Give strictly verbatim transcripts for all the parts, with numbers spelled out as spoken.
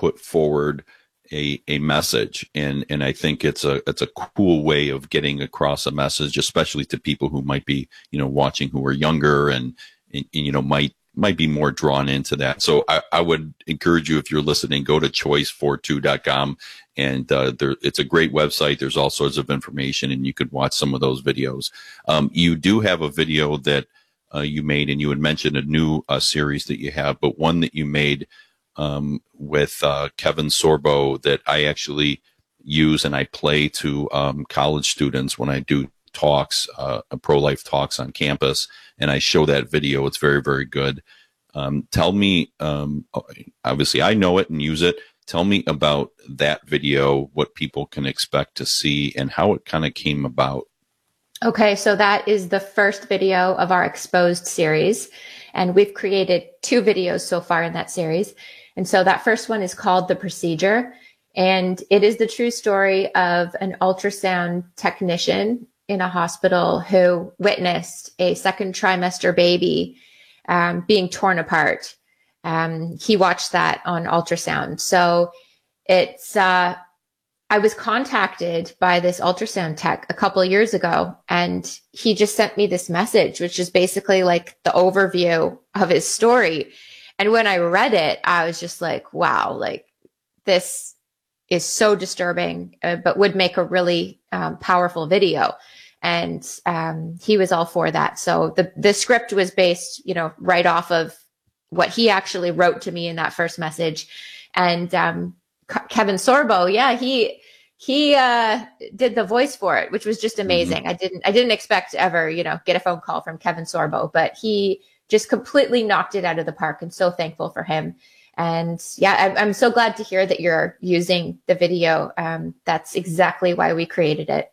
put forward a a message, and and I think it's a it's a cool way of getting across a message, especially to people who might be, you know, watching, who are younger, and, and you know, might might be more drawn into that. So I, I would encourage you, if you're listening, go to choice forty-two dot com, and uh, there, it's a great website. There's all sorts of information, and you could watch some of those videos. Um, you do have a video that uh, you made, and you had mentioned a new uh, series that you have, but one that you made um, with uh, Kevin Sorbo that I actually use and I play to um, college students when I do talks, uh, pro-life talks on campus, and I show that video. It's very, very good. Um, tell me, um, obviously I know it and use it. Tell me about that video, what people can expect to see, and how it kind of came about. Okay, so that is the first video of our Exposed series, and we've created two videos so far in that series. And so that first one is called The Procedure, and it is the true story of an ultrasound technician in a hospital who witnessed a second trimester baby um, being torn apart. Um, he watched that on ultrasound. So it's, uh, I was contacted by this ultrasound tech a couple of years ago, and he just sent me this message, which is basically like the overview of his story. And when I read it, I was just like, wow, like this is so disturbing, uh, but would make a really um, powerful video. And um, he was all for that. So the, the script was based, you know, right off of what he actually wrote to me in that first message. And um, Kevin Sorbo, yeah, he he uh, did the voice for it, which was just amazing. Mm-hmm. I didn't I didn't expect to ever, you know, get a phone call from Kevin Sorbo, but he just completely knocked it out of the park. And so thankful for him. And yeah, I'm, I'm so glad to hear that you're using the video. Um, that's exactly why we created it.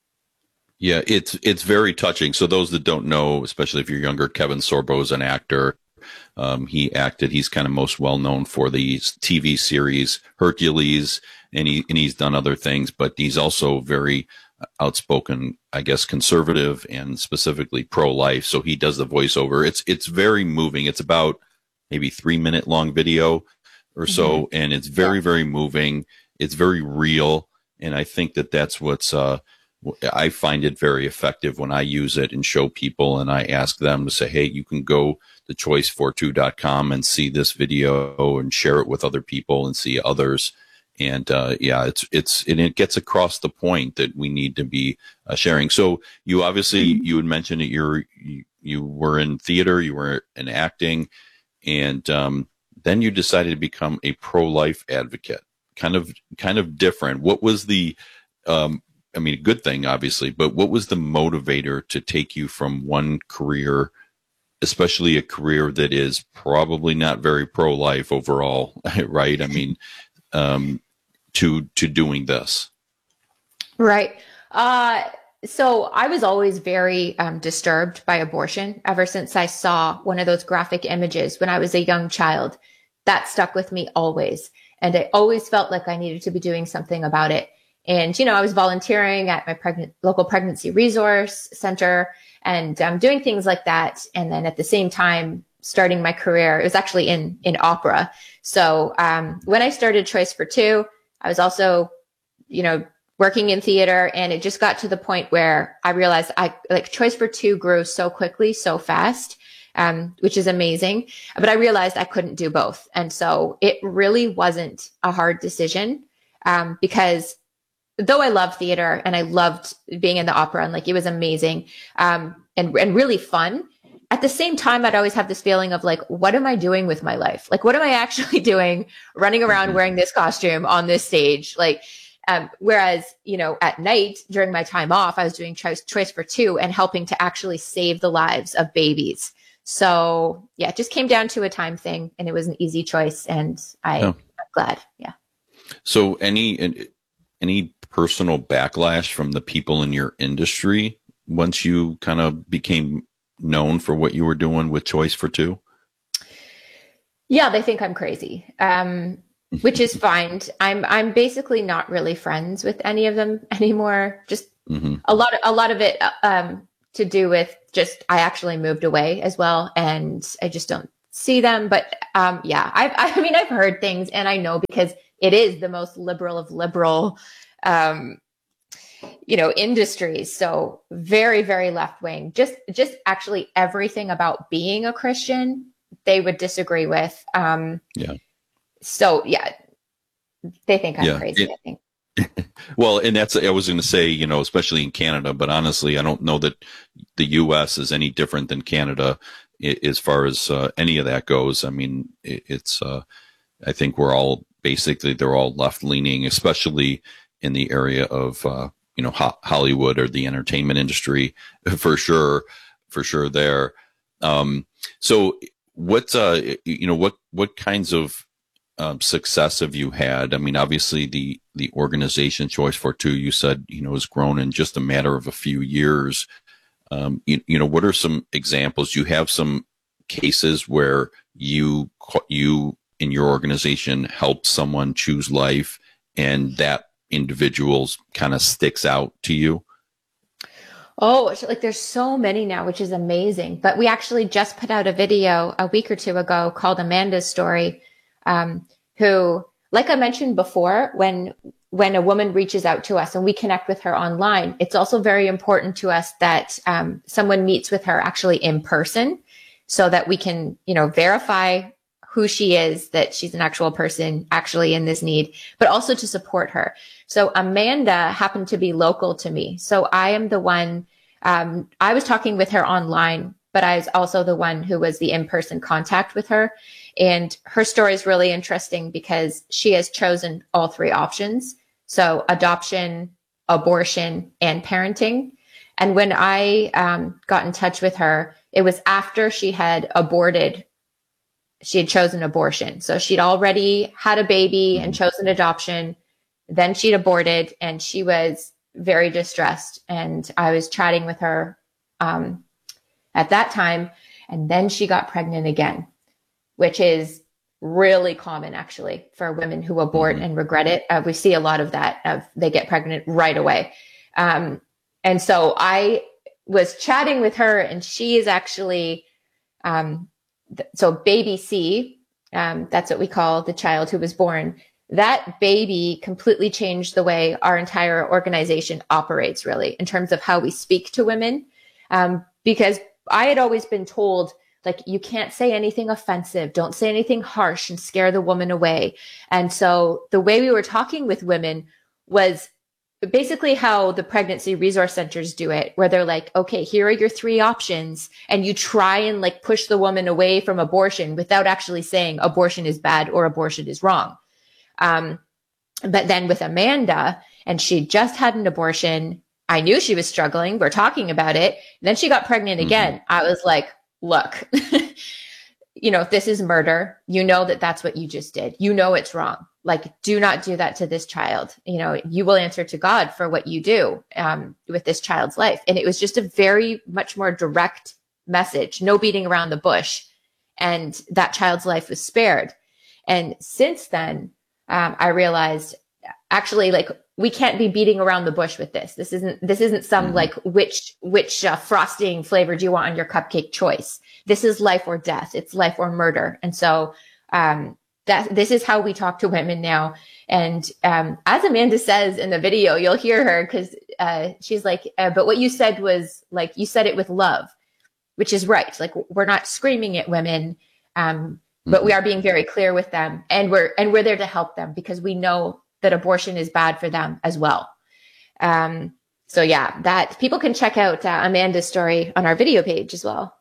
Yeah, it's it's very touching. So those that don't know, especially if you're younger, Kevin Sorbo is an actor. Um, he acted. He's kind of most well known for the T V series Hercules, and he and he's done other things. But he's also very outspoken, I guess, conservative and specifically pro-life. So he does the voiceover. It's it's very moving. It's about maybe three minute long video or so, mm-hmm. and it's very yeah. very moving. It's very real, and I think that that's what's. Uh, I find it very effective when I use it and show people, and I ask them to say, hey, you can go to choice forty-two dot com and see this video and share it with other people and see others. And uh, yeah, it's it's and it gets across the point that we need to be uh, sharing. So you obviously, you had mentioned that you're, you, you were in theater, you were in acting, and um, then you decided to become a pro-life advocate. Kind of kind of different. What was the um, I mean, a good thing, obviously, but what was the motivator to take you from one career, especially a career that is probably not very pro-life overall, right? I mean, um, to to doing this? Right. Uh, so I was always very um, disturbed by abortion ever since I saw one of those graphic images when I was a young child. That stuck with me always. And I always felt like I needed to be doing something about it. And, you know, I was volunteering at my pregnant, local pregnancy resource center and um, doing things like that. And then at the same time, starting my career, it was actually in, in opera. So um, when I started Choice for Two, I was also, you know, working in theater. And it just got to the point where I realized I like Choice for Two grew so quickly, so fast, um, which is amazing. But I realized I couldn't do both. And so it really wasn't a hard decision um, because though I loved theater and I loved being in the opera and like it was amazing um, and, and really fun, at the same time, I'd always have this feeling of like, what am I doing with my life? Like, what am I actually doing running around wearing this costume on this stage? Like, um, whereas, you know, at night during my time off, I was doing Choice, Choice for Two and helping to actually save the lives of babies. So yeah, it just came down to a time thing and it was an easy choice. And I, oh. I'm glad. Yeah. So any, any personal backlash from the people in your industry once you kind of became known for what you were doing with Choice for Two? Yeah, they think I'm crazy, um, which is fine. I'm I'm basically not really friends with any of them anymore. Just mm-hmm. a lot of a lot of it um, to do with just I actually moved away as well, and I just don't see them. But um, yeah, I've, I mean, I've heard things, and I know because it is the most liberal of liberal, um, you know, industries. So very, very left wing. Just, just actually everything about being a Christian, they would disagree with. Um, yeah. So yeah, they think I'm yeah. crazy. It, I think. Well, and that's, I was going to say, you know, especially in Canada, but honestly, I don't know that the U S is any different than Canada as far as uh, any of that goes. I mean, it, it's, uh, I think we're all basically, they're all left leaning, especially in the area of, uh, you know, ho- Hollywood or the entertainment industry for sure, for sure there. Um, so what, uh, you know, what, what kinds of, Um, success have you had? I mean, obviously the, the organization Choice for Two, you said, you know, has grown in just a matter of a few years. Um, you, you know, what are some examples? You have some cases where you, you in your organization helped someone choose life and that individual's kind of sticks out to you? Oh, like there's so many now, which is amazing. But we actually just put out a video a week or two ago called Amanda's Story. Um, who, like I mentioned before, when when a woman reaches out to us and we connect with her online, it's also very important to us that um, someone meets with her actually in person, so that we can, you know, verify who she is, that she's an actual person actually in this need, but also to support her. So Amanda happened to be local to me, so I am the one. Um, I was talking with her online, but I was also the one who was the in-person contact with her. And her story is really interesting because she has chosen all three options. So adoption, abortion, and parenting. And when I um, got in touch with her, it was after she had aborted. She had chosen abortion. So she'd already had a baby and chosen adoption. Then she'd aborted, and she was very distressed. And I was chatting with her um, at that time. And then she got pregnant again, which is really common actually for women who abort mm-hmm. and regret it. Uh, we see a lot of that. Of they get pregnant right away. Um, and so I was chatting with her, and she is actually, um, th- so baby C, um, that's what we call the child who was born. That baby completely changed the way our entire organization operates, really, in terms of how we speak to women. Um, because I had always been told, like, you can't say anything offensive. Don't say anything harsh and scare the woman away. And so the way we were talking with women was basically how the pregnancy resource centers do it, where they're like, okay, here are your three options. And you try and like push the woman away from abortion without actually saying abortion is bad or abortion is wrong. Um, but then with Amanda, and she just had an abortion, I knew she was struggling. We're talking about it. And then she got pregnant again. Mm-hmm. I was like, look, you know, this is murder. You know that that's what you just did. You know it's wrong. Like, do not do that to this child. You know, you will answer to God for what you do um, with this child's life. And it was just a very much more direct message, no beating around the bush. And that child's life was spared. And since then, um, I realized actually, like, we can't be beating around the bush with this. This isn't, this isn't some mm-hmm. like which, which uh, frosting flavor do you want on your cupcake choice? This is life or death. It's life or murder. And so, um, that this is how we talk to women now. And, um, as Amanda says in the video, you'll hear her because, uh, she's like, uh, but what you said was like, you said it with love, which is right. Like, we're not screaming at women. Um, but mm-hmm. we are being very clear with them, and we're, and we're there to help them because we know that abortion is bad for them as well. Um, so yeah, that people can check out uh, Amanda's story on our video page as well.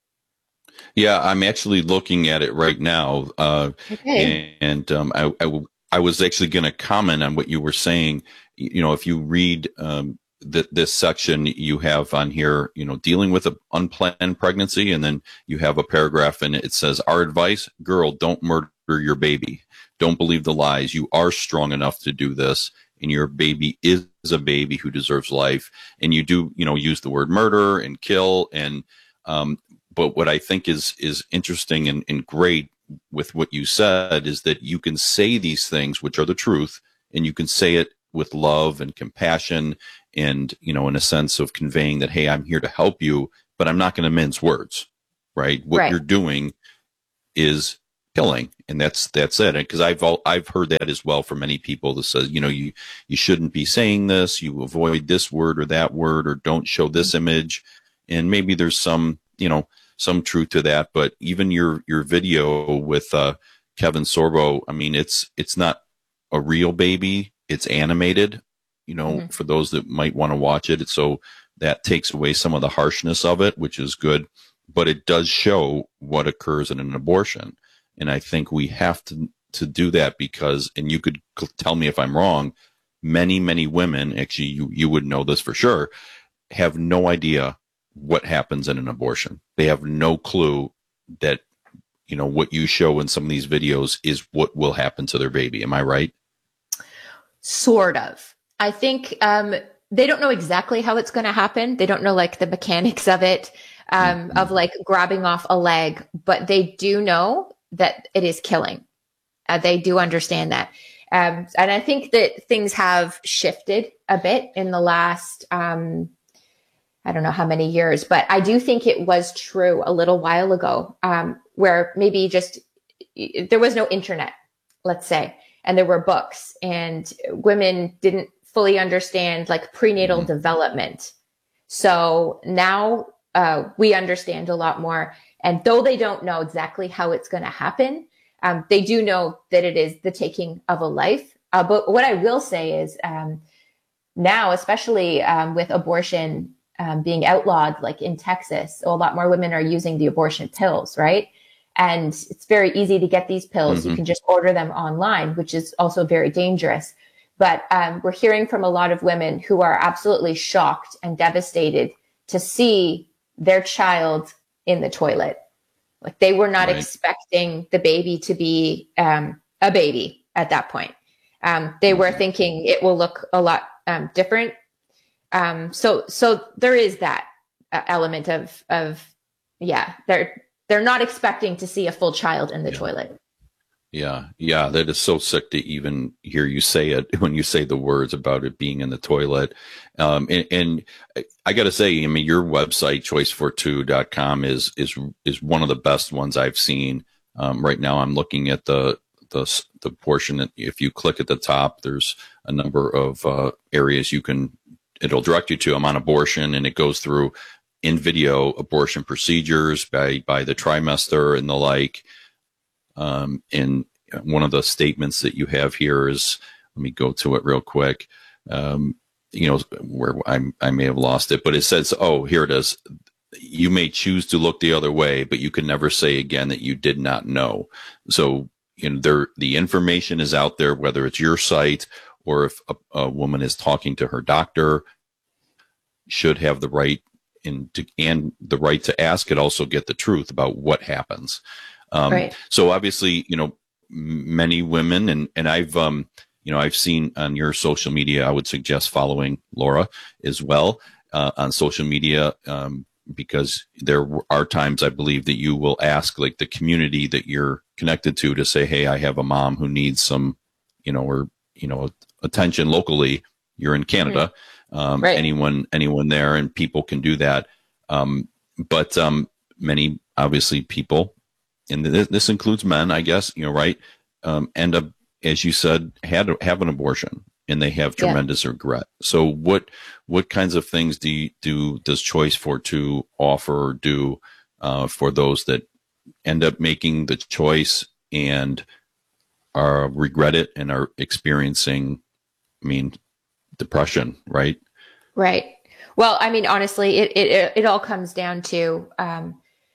Yeah, I'm actually looking at it right now. Uh, okay. And um, I, I, I was actually going to comment on what you were saying. You know, if you read um, th- this section you have on here, you know, dealing with an unplanned pregnancy, and then you have a paragraph and it says, our advice, girl, don't murder your baby. Don't believe the lies. You are strong enough to do this, and your baby is a baby who deserves life. And you do, you know, use the word murder and kill. And, um, but what I think is, is interesting and, and great with what you said is that you can say these things, which are the truth, and you can say it with love and compassion and, you know, in a sense of conveying that, hey, I'm here to help you, but I'm not going to mince words, right? What right. you're doing is killing, and that's that's it. Because I've all, I've heard that as well from many people that says, you know, you you shouldn't be saying this, you avoid this word or that word, or don't show this image, and maybe there's some, you know, some truth to that. But even your your video with uh, Kevin Sorbo, I mean, it's it's not a real baby, it's animated, you know, mm-hmm. for those that might want to watch it. So that takes away some of the harshness of it, which is good. But it does show what occurs in an abortion. And I think we have to, to do that because, and you could tell me if I'm wrong, many, many women, actually, you, you would know this for sure, have no idea what happens in an abortion. They have no clue that, you know, what you show in some of these videos is what will happen to their baby. Am I right? Sort of. I think um, they don't know exactly how it's going to happen. They don't know like the mechanics of it. Um, of like grabbing off a leg, but they do know that it is killing. Uh, they do understand that. Um, and I think that things have shifted a bit in the last, um, I don't know how many years, but I do think it was true a little while ago, um, where maybe just there was no internet, let's say, and there were books and women didn't fully understand like prenatal mm-hmm. development. So now Uh, we understand a lot more. And though they don't know exactly how it's going to happen, um, they do know that it is the taking of a life. Uh, but what I will say is um, now, especially um, with abortion um, being outlawed, like in Texas, a lot more women are using the abortion pills, right? And it's very easy to get these pills. Mm-hmm. You can just order them online, which is also very dangerous. But um, we're hearing from a lot of women who are absolutely shocked and devastated to see their child in the toilet. Like they were not right. expecting the baby to be um, a baby at that point. Um, they were thinking it will look a lot um, different. Um, so, so there is that uh, element of, of, yeah, they're, they're not expecting to see a full child in the yeah. toilet. Yeah. Yeah. That is so sick to even hear you say it when you say the words about it being in the toilet. Um, and, and I got to say, I mean, your website, choice for two dot com is, is, is one of the best ones I've seen. Um, right now I'm looking at the, the, the portion that if you click at the top, there's a number of, uh, areas you can, it'll direct you to. I'm on abortion, and it goes through in video abortion procedures by, by the trimester and the like. Um, and one of the statements that you have here is, let me go to it real quick. Um, you know, where I, I may have lost it, but it says, oh, here it is. You may choose to look the other way, but you can never say again that you did not know. So, you know, there, the information is out there, whether it's your site or if a, a woman is talking to her doctor, should have the right in to, and the right to ask it, also get the truth about what happens. Um, right. So obviously, you know, many women and, and I've, um, you know, I've seen on your social media, I would suggest following Laura as well, uh, on social media, um, because there are times I believe that you will ask like the community that you're connected to to say, hey, I have a mom who needs some, you know, or, you know, attention locally. You're in Canada, mm-hmm. um, right. anyone, anyone there, and people can do that. Um, but, um, many obviously people, and th- this includes men, I guess, you know, right, um, end up, as you said, had have an abortion, and they have tremendous yeah. regret. So what what kinds of things do you, do does Choice for Two offer or do uh, for those that end up making the choice and are regret it and are experiencing, I mean, depression, right? Right. Well, I mean, honestly, it it it all comes down to um,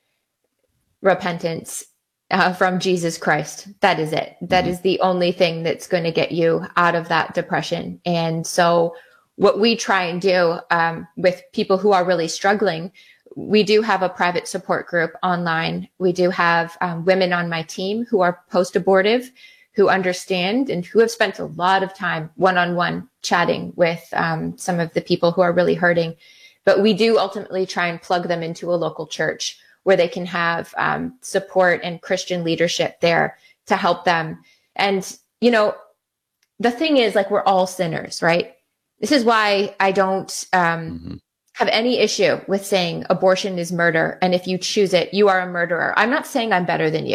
repentance uh, from Jesus Christ. That is it. That mm-hmm. is the only thing that's going to get you out of that depression. And so what we try and do um, with people who are really struggling, we do have a private support group online. We do have um, women on my team who are post-abortive, who understand and who have spent a lot of time one-on-one chatting with um, some of the people who are really hurting. But we do ultimately try and plug them into a local church where they can have um, support and Christian leadership there to help them. And, you know, the thing is, like, we're all sinners, right? This is why I don't um, mm-hmm. have any issue with saying abortion is murder. And if you choose it, you are a murderer. I'm not saying I'm better than you.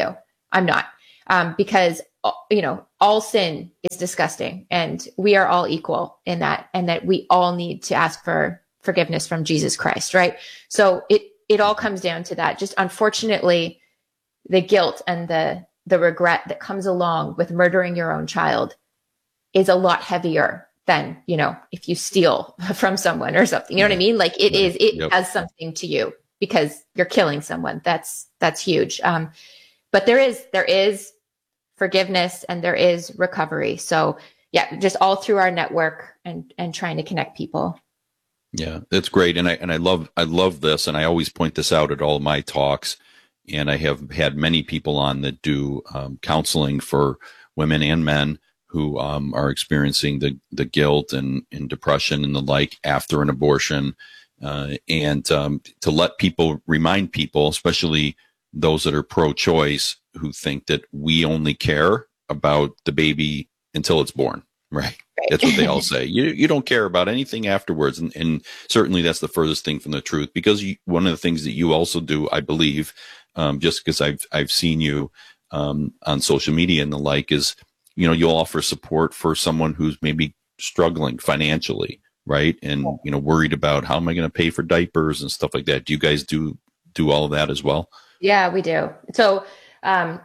I'm not, um, because, you know, all sin is disgusting and we are all equal in that, and that we all need to ask for forgiveness from Jesus Christ. Right. So it, it all comes down to that. Just unfortunately, the guilt and the, the regret that comes along with murdering your own child is a lot heavier than, you know, if you steal from someone or something, you know yeah. what I mean? Like it right. is, it yep. has something to you because you're killing someone. That's, that's huge. Um, but there is, there is forgiveness and there is recovery. So yeah, just all through our network and, and trying to connect people. Yeah, that's great. And I, and I love, I love this. And I always point this out at all of my talks. And I have had many people on that do um, counseling for women and men who um, are experiencing the, the guilt and, and depression and the like after an abortion. Uh, and um, to let people, remind people, especially those that are pro-choice, who think that we only care about the baby until it's born, right? Right. That's what they all say. You you don't care about anything afterwards. And, and certainly that's the furthest thing from the truth, because you, one of the things that you also do, I believe, um, just because I've, I've seen you um, on social media and the like, is, you know, you'll offer support for someone who's maybe struggling financially, right? And, you know, worried about how am I going to pay for diapers and stuff like that. Do you guys do, do all of that as well? Yeah, we do. So, um,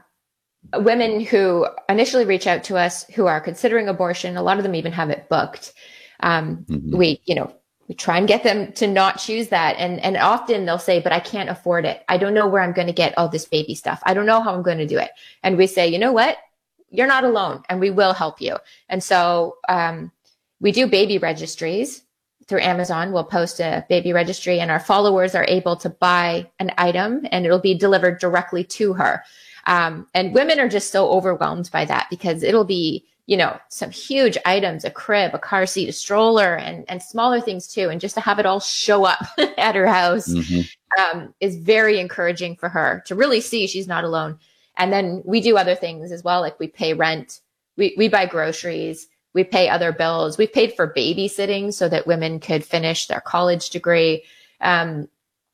women who initially reach out to us who are considering abortion, a lot of them even have it booked. Um, mm-hmm. We, you know, we try and get them to not choose that. And, and often they'll say, but I can't afford it. I don't know where I'm going to get all this baby stuff. I don't know how I'm going to do it. And we say, you know what? You're not alone and we will help you. And so, um, we do baby registries through Amazon. We'll post a baby registry and our followers are able to buy an item and it'll be delivered directly to her. Um, and women are just so overwhelmed by that because it'll be, you know, some huge items, a crib, a car seat, a stroller, and, and smaller things too. And just to have it all show up at her house, mm-hmm. um, is very encouraging for her to really see she's not alone. And then we do other things as well. Like we pay rent, we, we buy groceries, we pay other bills. We've paid for babysitting so that women could finish their college degree. Um,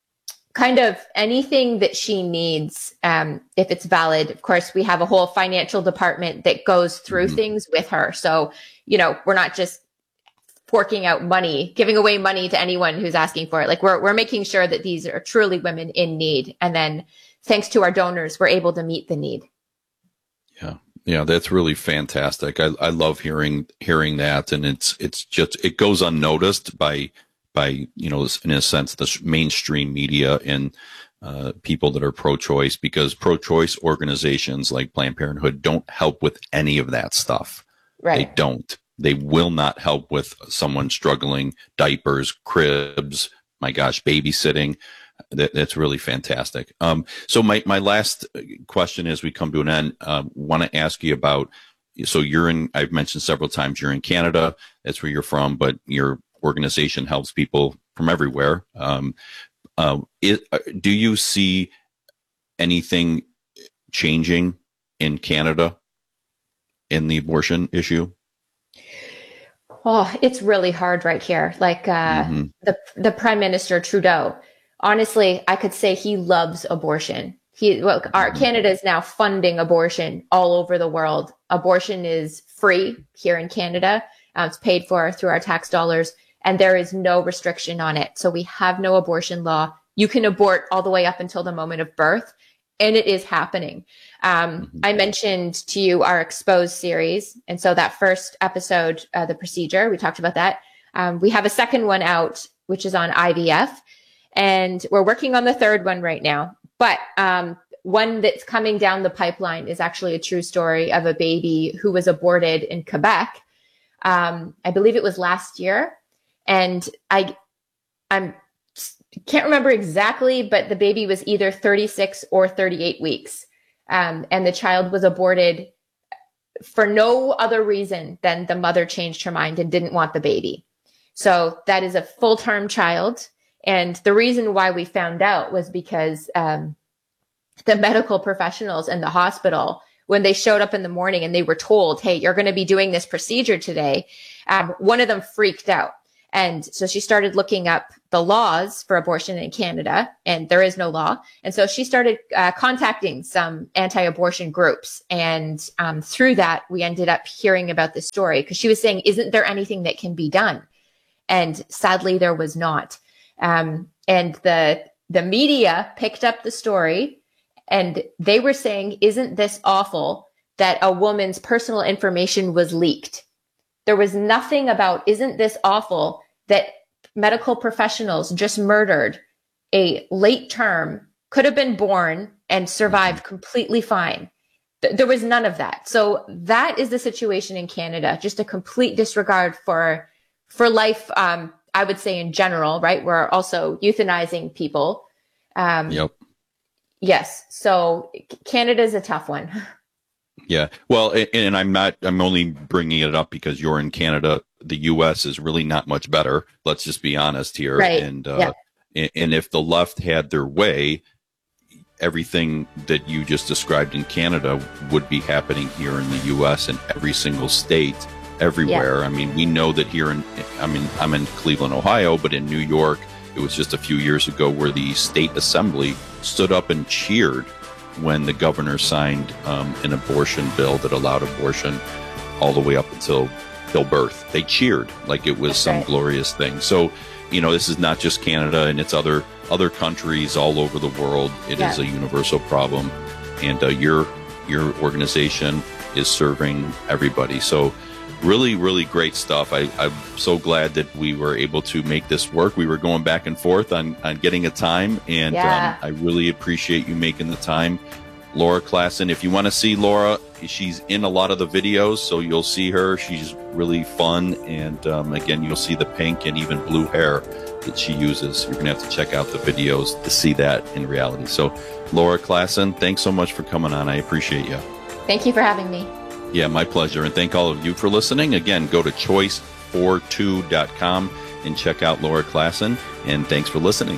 kind of anything that she needs, um, if it's valid. Of course, we have a whole financial department that goes through mm-hmm. things with her. So, you know, we're not just forking out money, giving away money to anyone who's asking for it. Like we're, we're making sure that these are truly women in need. And then thanks to our donors, we're able to meet the need. Yeah. Yeah, that's really fantastic. I, I love hearing, hearing that. And it's, it's just, it goes unnoticed by, by, you know, in a sense, the mainstream media and uh, people that are pro-choice, because pro-choice organizations like Planned Parenthood don't help with any of that stuff. Right. They don't. They will not help with someone struggling, diapers, cribs, my gosh, babysitting. That, that's really fantastic. Um, so my, my last question as we come to an end, uh, want to ask you about, so you're in, I've mentioned several times, you're in Canada. That's where you're from, but you're organization helps people from everywhere. Um, uh, it, uh, do you see anything changing in Canada in the abortion issue? Oh, it's really hard right here. Like uh, mm-hmm. the the Prime Minister Trudeau. Honestly, I could say he loves abortion. He, well, our mm-hmm. Canada is now funding abortion all over the world. Abortion is free here in Canada. Uh, it's paid for through our tax dollars. And there is no restriction on it. So we have no abortion law. You can abort all the way up until the moment of birth. And it is happening. Um, mm-hmm. I mentioned to you our Exposed series. And so that first episode, uh, the procedure, we talked about that. Um, we have a second one out, which is on I V F. And we're working on the third one right now. But um, one that's coming down the pipeline is actually a true story of a baby who was aborted in Quebec. Um, I believe it was last year. And I, I'm can't remember exactly, but the baby was either thirty-six or thirty-eight weeks. Um, and the child was aborted for no other reason than the mother changed her mind and didn't want the baby. So that is a full-term child. And the reason why we found out was because um, the medical professionals in the hospital, when they showed up in the morning and they were told, hey, you're going to be doing this procedure today, um, one of them freaked out. And so she started looking up the laws for abortion in Canada, and there is no law. And so she started uh, contacting some anti-abortion groups. And um, through that, we ended up hearing about this story because she was saying, isn't there anything that can be done? And sadly, there was not. Um, and the the media picked up the story, and they were saying, isn't this awful that a woman's personal information was leaked? There was nothing about, isn't this awful that medical professionals just murdered a late term, could have been born and survived completely fine. Th- there was none of that. So that is the situation in Canada, just a complete disregard for, for life, um, I would say in general, right? We're also euthanizing people. Um, yep. Yes. So Canada's a tough one. Yeah. Well, and I'm not, I'm only bringing it up because you're in Canada. The U S is really not much better. Let's just be honest here. Right. And, uh, yeah. and if the left had their way, everything that you just described in Canada would be happening here in the U S in every single state, everywhere. Yeah. I mean, we know that here in, I mean, I'm in Cleveland, Ohio, but in New York, it was just a few years ago where the state assembly stood up and cheered when the governor signed um, an abortion bill that allowed abortion all the way up until till birth. They cheered like it was That's some right. glorious thing. So, you know, this is not just Canada, and it's other other countries all over the world. It yeah. is a universal problem, and uh, your your organization is serving everybody. So, really, really great stuff. I, I'm so glad that we were able to make this work. We were going back and forth on, on getting a time, and yeah. um, I really appreciate you making the time. Laura Klassen, if you want to see Laura, she's in a lot of the videos, so you'll see her. She's really fun, and um, again, you'll see the pink and even blue hair that she uses. You're going to have to check out the videos to see that in reality. So, Laura Klassen, thanks so much for coming on. I appreciate you. Thank you for having me. Yeah, my pleasure. And thank all of you for listening. Again, go to choice forty-two dot com and check out Laura Klassen. And thanks for listening.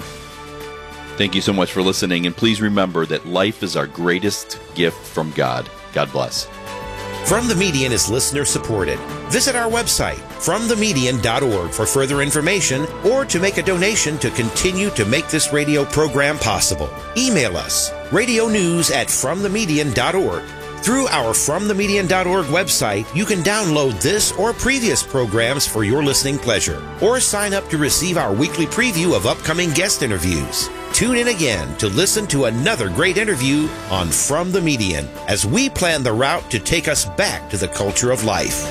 Thank you so much for listening. And please remember that life is our greatest gift from God. God bless. From the Median is listener supported. Visit our website, from the median dot org, for further information or to make a donation to continue to make this radio program possible. Email us, radio news at from the median dot org. Through our from the median dot org website, you can download this or previous programs for your listening pleasure, or sign up to receive our weekly preview of upcoming guest interviews. Tune in again to listen to another great interview on From the Median as we plan the route to take us back to the culture of life.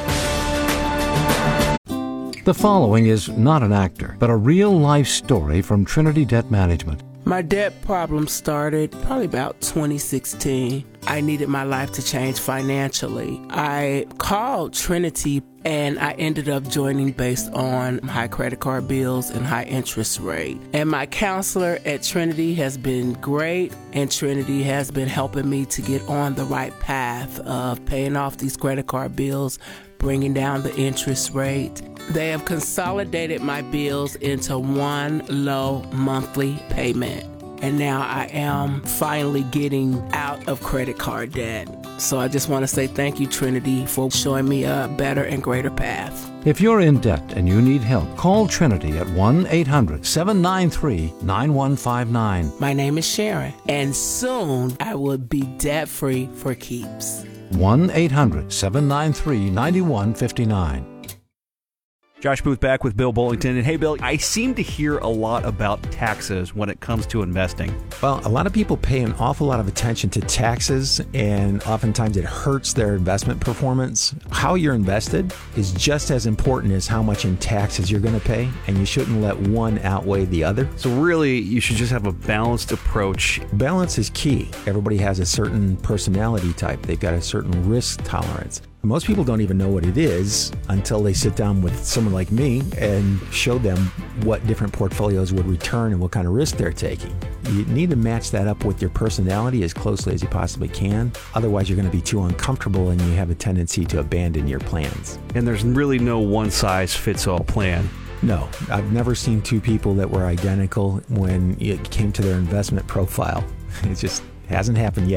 The following is not an actor, but a real-life story from Trinity Debt Management. My debt problem started probably about twenty sixteen. I needed my life to change financially. I called Trinity and I ended up joining based on high credit card bills and high interest rate. And my counselor at Trinity has been great, and Trinity has been helping me to get on the right path of paying off these credit card bills, bringing down the interest rate. They have consolidated my bills into one low monthly payment. And now I am finally getting out of credit card debt. So I just want to say thank you, Trinity, for showing me a better and greater path. If you're in debt and you need help, call Trinity at one eight hundred seven nine three nine one five nine. My name is Sharon, and soon I will be debt-free for keeps. one eight hundred seven nine three nine one five nine. Josh Booth back with Bill Bullington. And hey, Bill, I seem to hear a lot about taxes when it comes to investing. Well, a lot of people pay an awful lot of attention to taxes, and oftentimes it hurts their investment performance. How you're invested is just as important as how much in taxes you're going to pay, and you shouldn't let one outweigh the other. So really, you should just have a balanced approach. Balance is key. Everybody has a certain personality type. They've got a certain risk tolerance. Most people don't even know what it is until they sit down with someone like me and show them what different portfolios would return and what kind of risk they're taking. You need to match that up with your personality as closely as you possibly can. Otherwise, you're going to be too uncomfortable and you have a tendency to abandon your plans. And there's really no one-size-fits-all plan. No, I've never seen two people that were identical when it came to their investment profile. It just hasn't happened yet.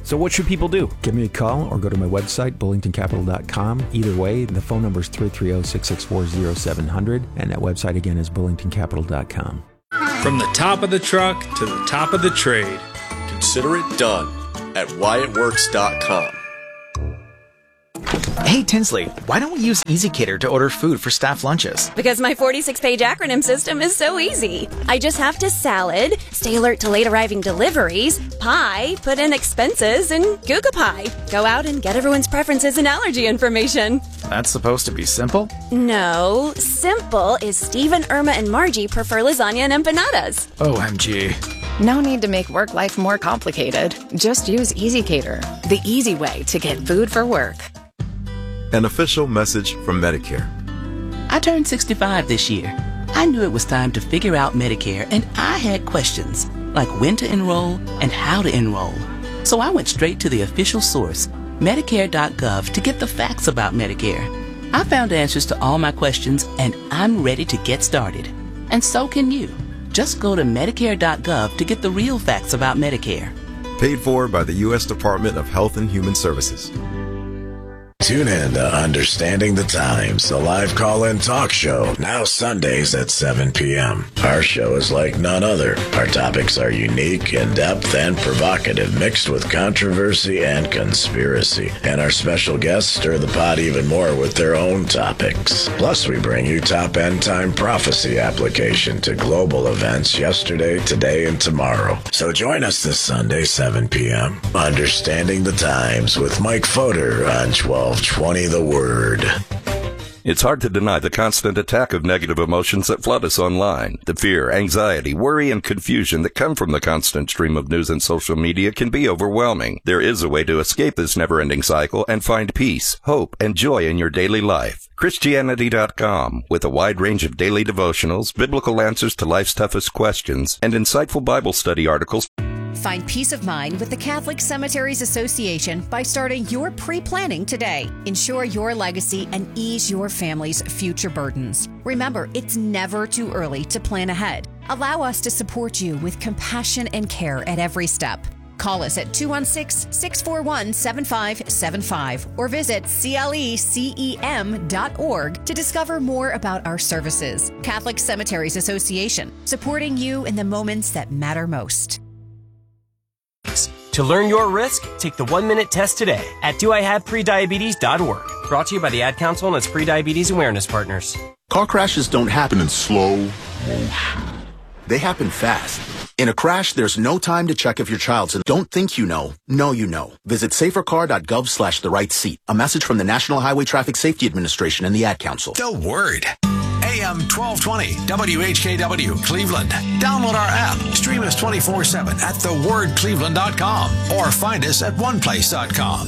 So what should people do? Give me a call or go to my website, bullington capital dot com. Either way, the phone number is three three zero, six six four, zero seven zero zero, and that website again is bullington capital dot com. From the top of the truck to the top of the trade. Consider it done at Wyatt Works dot com. Hey, Tinsley, why don't we use EasyCater to order food for staff lunches? Because my forty-six page acronym system is so easy. I just have to salad, stay alert to late arriving deliveries, pie, put in expenses, and Google Pie. Go out and get everyone's preferences and allergy information. That's supposed to be simple? No, simple is Stephen, Irma, and Margie prefer lasagna and empanadas. O M G. No need to make work life more complicated. Just use EasyCater, the easy way to get food for work. An official message from Medicare. I turned sixty-five this year. I knew it was time to figure out Medicare, and I had questions, like when to enroll and how to enroll. So I went straight to the official source, Medicare dot gov, to get the facts about Medicare. I found answers to all my questions, and I'm ready to get started. And so can you. Just go to Medicare dot gov to get the real facts about Medicare. Paid for by the U S Department of Health and Human Services. Tune in to Understanding the Times, the live call-in talk show, now Sundays at seven p.m. Our show is like none other. Our topics are unique, in-depth, and provocative, mixed with controversy and conspiracy. And our special guests stir the pot even more with their own topics. Plus, we bring you top end-time prophecy application to global events yesterday, today, and tomorrow. So join us this Sunday, seven p.m. Understanding the Times with Mike Fodor on twelve twenty The Word. It's hard to deny the constant attack of negative emotions that flood us online. The fear, anxiety, worry, and confusion that come from the constant stream of news and social media can be overwhelming. There is a way to escape this never-ending cycle and find peace, hope, and joy in your daily life. Christianity dot com, with a wide range of daily devotionals, biblical answers to life's toughest questions, and insightful Bible study articles. Find peace of mind with the Catholic Cemeteries Association by starting your pre-planning today. Ensure your legacy and ease your family's future burdens. Remember, it's never too early to plan ahead. Allow us to support you with compassion and care at every step. Call us at two one six, six four one, seven five seven five or visit C L E C E M dot org to discover more about our services. Catholic Cemeteries Association, supporting you in the moments that matter most. To learn your risk, take the one-minute test today at do I have prediabetes dot org. Brought to you by the Ad Council and its Prediabetes Awareness Partners. Car crashes don't happen in slow motion. They happen fast. In a crash, there's no time to check if your child's in. Don't think you know. Know you know. Visit safercar dot gov slash the right seat. A message from the National Highway Traffic Safety Administration and the Ad Council. The Word. A M twelve twenty, W H K W, Cleveland. Download our app. Stream us twenty-four seven at the word cleveland dot com or find us at one place dot com.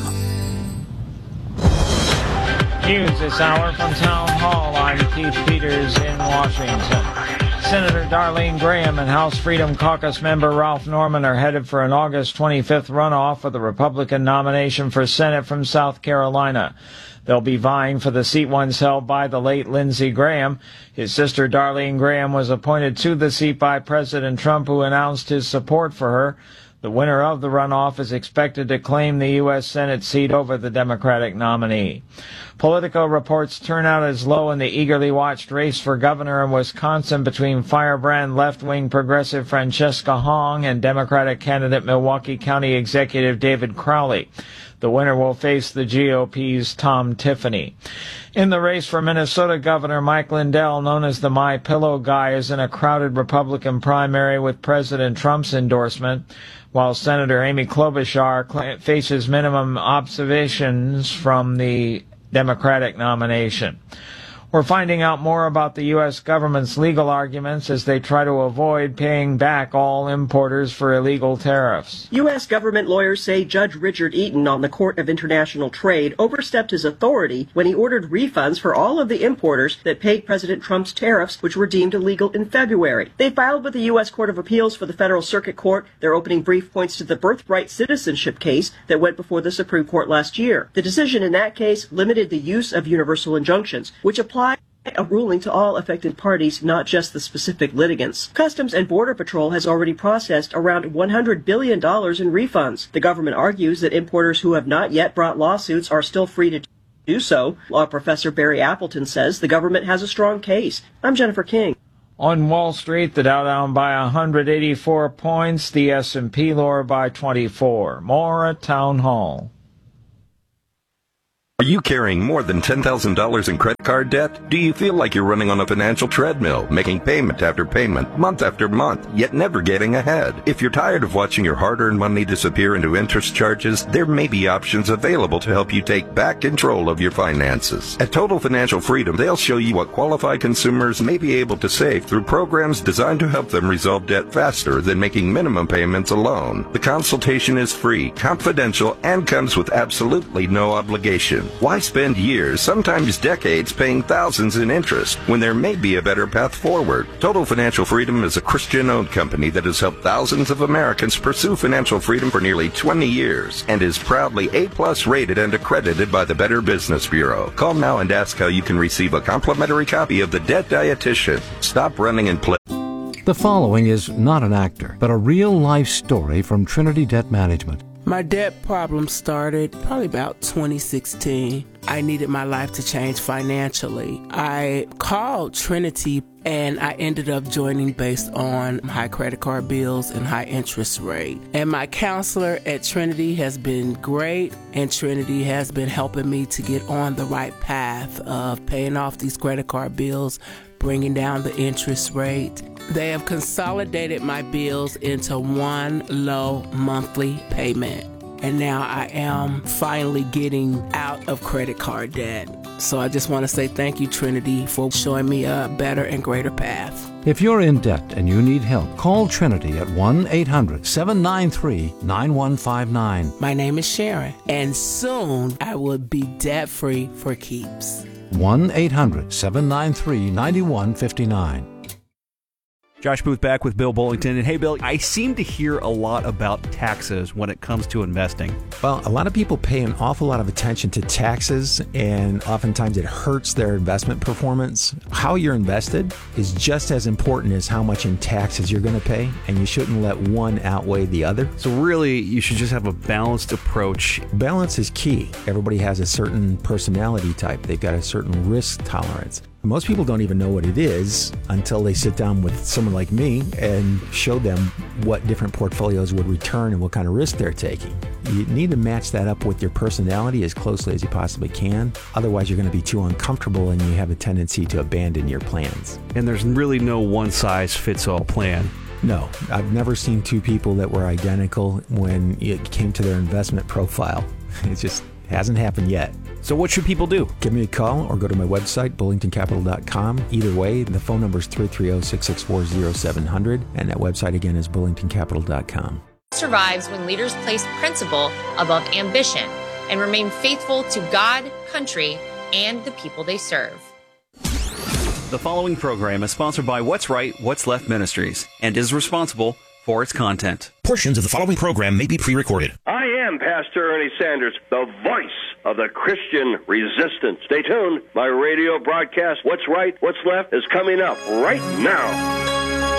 News this hour from Town Hall. I'm Keith Peters in Washington. Senator Darlene Graham and House Freedom Caucus member Ralph Norman are headed for an August twenty-fifth runoff for the Republican nomination for Senate from South Carolina. They'll be vying for the seat once held by the late Lindsey Graham. His sister Darlene Graham was appointed to the seat by President Trump, who announced his support for her. The winner of the runoff is expected to claim the U S Senate seat over the Democratic nominee. Politico reports turnout is low in the eagerly watched race for governor in Wisconsin between firebrand left-wing progressive Francesca Hong and Democratic candidate Milwaukee County Executive David Crowley. The winner will face the G O P's Tom Tiffany. In the race for Minnesota Governor, Mike Lindell, known as the My Pillow guy, is in a crowded Republican primary with President Trump's endorsement, while Senator Amy Klobuchar faces minimum observations from the Democratic nomination. We're finding out more about the U S government's legal arguments as they try to avoid paying back all importers for illegal tariffs. U S government lawyers say Judge Richard Eaton on the Court of International Trade overstepped his authority when he ordered refunds for all of the importers that paid President Trump's tariffs, which were deemed illegal in February. They filed with the U S Court of Appeals for the Federal Circuit Court. Their opening brief points to the birthright citizenship case that went before the Supreme Court last year. The decision in that case limited the use of universal injunctions, which apply a ruling to all affected parties, not just the specific litigants. Customs and Border Patrol has already processed around one hundred billion dollars in refunds. The government argues that importers who have not yet brought lawsuits are still free to do so. Law professor Barry Appleton says the government has a strong case. I'm Jennifer King. On Wall Street, the Dow down by one hundred eighty-four points, the S and P lower by twenty-four. More at Town Hall. Are you carrying more than ten thousand dollars in credit card debt? Do you feel like you're running on a financial treadmill, making payment after payment, month after month, yet never getting ahead? If you're tired of watching your hard-earned money disappear into interest charges, there may be options available to help you take back control of your finances. At Total Financial Freedom, they'll show you what qualified consumers may be able to save through programs designed to help them resolve debt faster than making minimum payments alone. The consultation is free, confidential, and comes with absolutely no obligation. Why spend years, sometimes decades, paying thousands in interest when there may be a better path forward? Total Financial Freedom is a Christian-owned company that has helped thousands of Americans pursue financial freedom for nearly twenty years and is proudly A-plus rated and accredited by the Better Business Bureau. Call now and ask how you can receive a complimentary copy of The Debt Dietitian. Stop running and play. The following is not an actor, but a real-life story from Trinity Debt Management. My debt problem started probably about twenty sixteen. I needed my life to change financially. I called Trinity and I ended up joining based on high credit card bills and high interest rate. And my counselor at Trinity has been great, and Trinity has been helping me to get on the right path of paying off these credit card bills, bringing down the interest rate. They have consolidated my bills into one low monthly payment. And now I am finally getting out of credit card debt. So I just want to say thank you, Trinity, for showing me a better and greater path. If you're in debt and you need help, call Trinity at one eight hundred seven nine three nine one five nine. My name is Sharon, and soon I will be debt-free for keeps. one eight hundred seven nine three nine one five nine. Josh Booth back with Bill Bullington. And hey, Bill, I seem to hear a lot about taxes when it comes to investing. Well, a lot of people pay an awful lot of attention to taxes, and oftentimes it hurts their investment performance. How you're invested is just as important as how much in taxes you're going to pay, and you shouldn't let one outweigh the other. So really, you should just have a balanced approach. Balance is key. Everybody has a certain personality type. They've got a certain risk tolerance. Most people don't even know what it is until they sit down with someone like me and show them what different portfolios would return and what kind of risk they're taking. You need to match that up with your personality as closely as you possibly can. Otherwise, you're going to be too uncomfortable and you have a tendency to abandon your plans. And there's really no one-size-fits-all plan. No, I've never seen two people that were identical when it came to their investment profile. It just hasn't happened yet. So what should people do? Give me a call or go to my website, bullington capital dot com. Either way, the phone number is three three zero, six six four, zero seven zero zero, and that website again is bullington capital dot com. Survives when leaders place principle above ambition and remain faithful to God, country, and the people they serve. The following program is sponsored by What's Right, What's Left Ministries and is responsible for its content. Portions of the following program may be pre-recorded. I am Pastor Ernie Sanders, the voice of the Christian resistance. Stay tuned. My radio broadcast, What's Right, What's Left, is coming up right now.